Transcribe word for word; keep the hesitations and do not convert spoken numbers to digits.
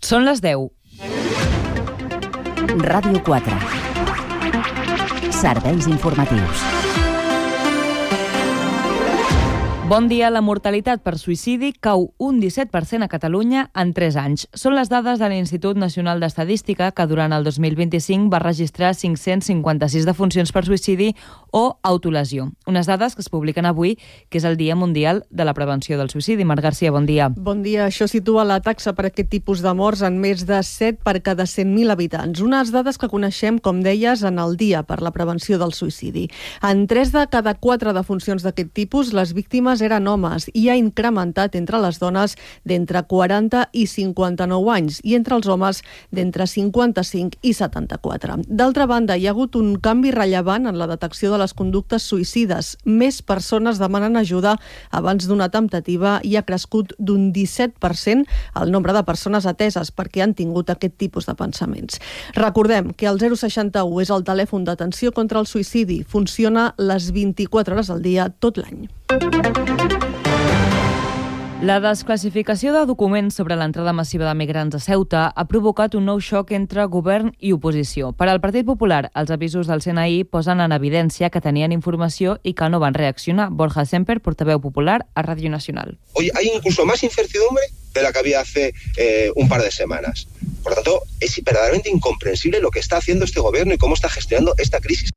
Són les deu. Ràdio quatre. Serveis informatius. Bon dia. La mortalitat per suïcidi cau un disset per cent a Catalunya en tres anys. Són les dades de l'Institut Nacional d'Estadística, que durant el dos mil vint-i-cinc va registrar cinc-cents cinquanta-sis defuncions per suïcidi o autolesió. Unes dades que es publiquen avui, que és el Dia Mundial de la Prevenció del Suïcidi. Marc Garcia, bon dia. Bon dia. Això situa la taxa per aquest tipus de morts en més de set per cada cent mil habitants. Unes dades que coneixem, com deies, en el Dia per la Prevenció del Suïcidi. En tres de cada quatre defuncions d'aquest tipus, les víctimes eren homes i ha incrementat entre les dones d'entre quaranta i cinquanta-nou anys i entre els homes d'entre cinquanta-cinc i setanta-quatre. D'altra banda, hi ha hagut un canvi rellevant en la detecció de les conductes suïcides. Més persones demanen ajuda abans d'una temptativa i ha crescut d'un disset per cent el nombre de persones ateses perquè han tingut aquest tipus de pensaments. Recordem que el zero seixanta u és el telèfon d'atenció contra el suïcidi. Funciona les vint-i-quatre hores al dia tot l'any. La desclassificació de documents sobre l'entrada massiva de migrants a Ceuta ha provocat un nou xoc entre govern i oposició. Per al Partit Popular, els avisos del C N I posen en evidència que tenien informació i que no van reaccionar. Borja Semper, portaveu popular a Radio Nacional. Hoy hay incluso más incertidumbre de la que había hace eh, un par de semanas. Por lo tanto, es verdaderamente incomprensible lo que está haciendo este gobierno y cómo está gestionando esta crisis.